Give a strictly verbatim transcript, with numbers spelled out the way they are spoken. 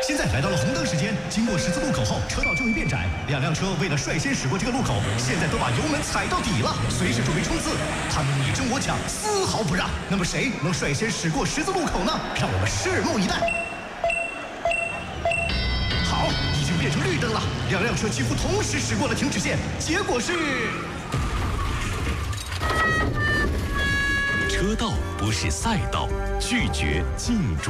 现在来到了红灯时间，经过十字路口后，车道就会变窄。两辆车为了率先驶过这个路口，现在都把油门踩到底了，随时准备冲刺。他们你争我抢，丝毫不让。那么谁能率先驶过十字路口呢？让我们拭目以待。好，已经变成绿灯了，两辆车几乎同时驶过了停止线，结果是。 车道不是赛道，拒绝进入。